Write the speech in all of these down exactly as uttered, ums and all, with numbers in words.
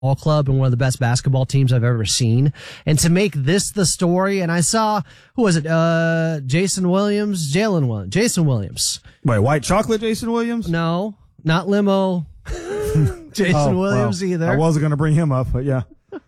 ball club and one of the best basketball teams I've ever seen. And to make this the story, and I saw, who was it? Uh, Jason Williams, Jalen Williams, Jason Williams. Wait, white chocolate Jason Williams? No, not limo Jason oh, Williams well, either. I wasn't going to bring him up, but yeah.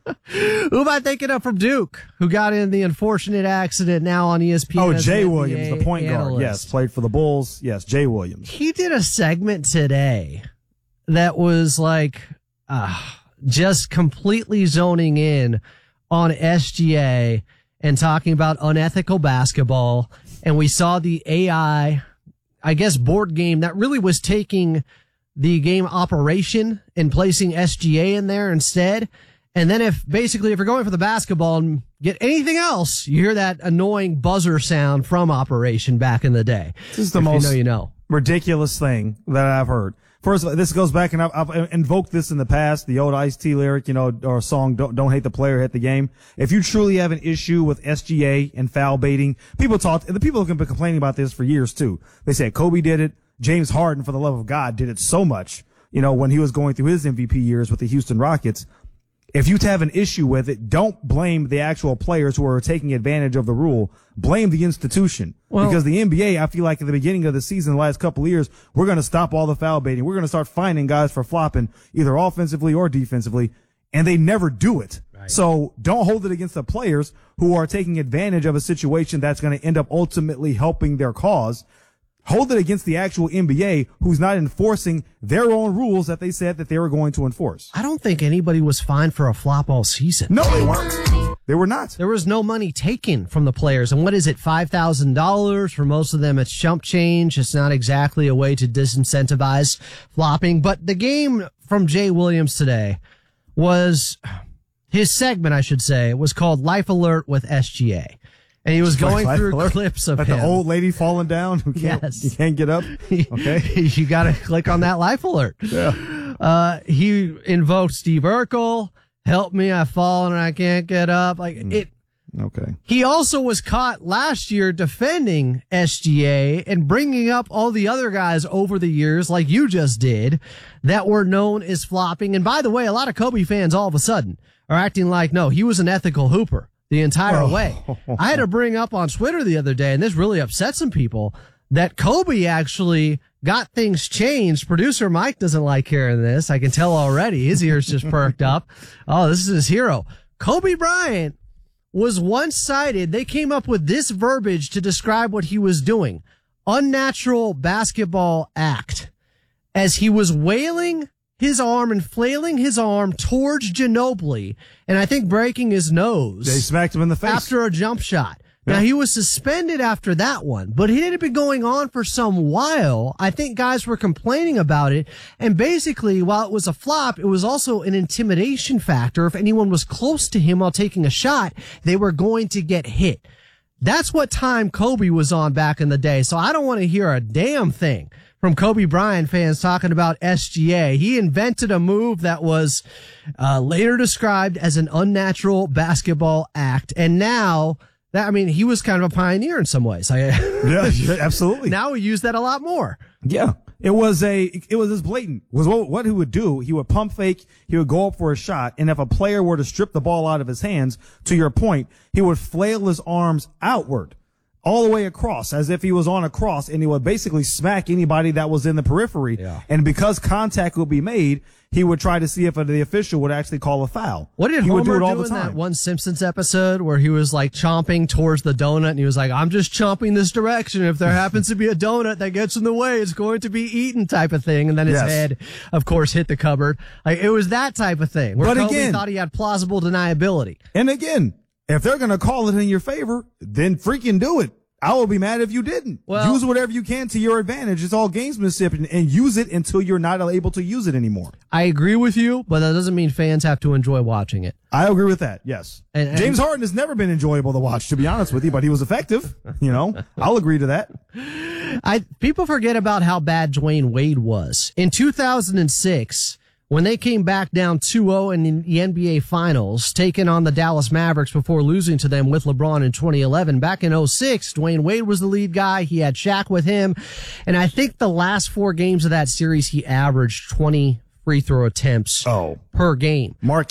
Who am I thinking of from Duke, who got in the unfortunate accident now on E S P N? Oh, as Jay an Williams, N B A the point analyst. guard. Yes, played for the Bulls. Yes, Jay Williams. He did a segment today that was like uh, just completely zoning in on S G A and talking about unethical basketball. And we saw the A I, I guess, board game that really was taking the game operation and placing S G A in there instead. And then if basically if you're going for the basketball and get anything else, you hear that annoying buzzer sound from Operation back in the day. This is the if most you know, you know. ridiculous thing that I've heard. First of all, this goes back, and I've, I've invoked this in the past, the old Ice-T lyric, you know, or song, don't, don't hate the player, hate the game. If you truly have an issue with S G A and foul baiting, people talk, the people have been complaining about this for years too. They said Kobe did it. James Harden, for the love of God, did it so much, you know, when he was going through his M V P years with the Houston Rockets. If you have an issue with it, don't blame the actual players who are taking advantage of the rule. Blame the institution. Well, because the N B A, I feel like at the beginning of the season, the last couple of years, we're going to stop all the foul baiting. We're going to start finding guys for flopping, either offensively or defensively, and they never do it. Right. So don't hold it against the players who are taking advantage of a situation that's going to end up ultimately helping their cause. Hold it against the actual N B A who's not enforcing their own rules that they said that they were going to enforce. I don't think anybody was fined for a flop all season. No, they weren't. They were not. There was no money taken from the players. And what is it, five thousand dollars? For most of them, it's chump change. It's not exactly a way to disincentivize flopping. But the game from Jay Williams today was, his segment, I should say, was called Life Alert with S G A. And he was going Life through alert? clips of like him. the old lady falling down who can't, yes. you can't get up. Okay. You got to click on that life alert. Yeah. Uh, he invoked Steve Urkel. Help me. I've fallen and I can't get up. Like it. Okay. He also was caught last year defending S G A and bringing up all the other guys over the years, like you just did, that were known as flopping. And by the way, a lot of Kobe fans all of a sudden are acting like, no, he was an ethical hooper the entire oh. way. I had to bring up on Twitter the other day, and this really upset some people, that Kobe actually got things changed. Producer Mike doesn't like hearing this. I can tell already. His ears just perked up. Oh, this is his hero. Kobe Bryant was once cited. They came up with this verbiage to describe what he was doing. Unnatural basketball act. As he was wailing his arm and flailing his arm towards Ginobili, and I think breaking his nose. They smacked him in the face. After a jump shot. Yeah. Now, he was suspended after that one, but it had been going on for some while. I think guys were complaining about it, and basically, while it was a flop, it was also an intimidation factor. If anyone was close to him while taking a shot, they were going to get hit. That's what time Kobe was on back in the day, so I don't want to hear a damn thing from Kobe Bryant fans talking about S G A. He invented a move that was uh, later described as an unnatural basketball act. And now, that I mean, he was kind of a pioneer in some ways. I, yeah, absolutely. Now we use that a lot more. Yeah. It was a, it was as blatant. Was what, what he would do, he would pump fake, he would go up for a shot, and if a player were to strip the ball out of his hands, to your point, he would flail his arms outward, all the way across, as if he was on a cross, and he would basically smack anybody that was in the periphery. Yeah. And because contact would be made, he would try to see if the official would actually call a foul. What did he Homer would do, it all do the in time. that one Simpsons episode where he was like chomping towards the donut, and he was like, I'm just chomping this direction. If there happens to be a donut that gets in the way, it's going to be eaten, type of thing. And then his Yes. head, of course, hit the cupboard. Like, it was that type of thing where But Kobe again- thought he had plausible deniability. And again, if they're going to call it in your favor, then freaking do it. I will be mad if you didn't. Well- use whatever you can to your advantage. It's all gamesmanship, and, and use it until you're not able to use it anymore. I agree with you, but that doesn't mean fans have to enjoy watching it. I agree with that. Yes. And- and- James Harden has never been enjoyable to watch, to be honest with you, but he was effective. You know, I'll agree to that. I people forget about how bad Dwayne Wade was. In two thousand six, when they came back down two oh in the N B A Finals, taking on the Dallas Mavericks before losing to them with LeBron in twenty eleven. Back in oh six, Dwayne Wade was the lead guy. He had Shaq with him. And I think the last four games of that series, he averaged twenty, free throw attempts Oh. per game. Mark